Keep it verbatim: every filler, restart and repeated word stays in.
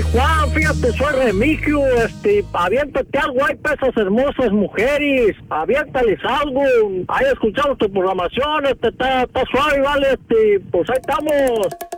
Juan, fíjate, soy Remigio, este, aviéntate algo, hay pesas hermosas mujeres, aviéntales algo, ahí escuchamos tu programación, este, está, está suave, vale, este, pues ahí estamos.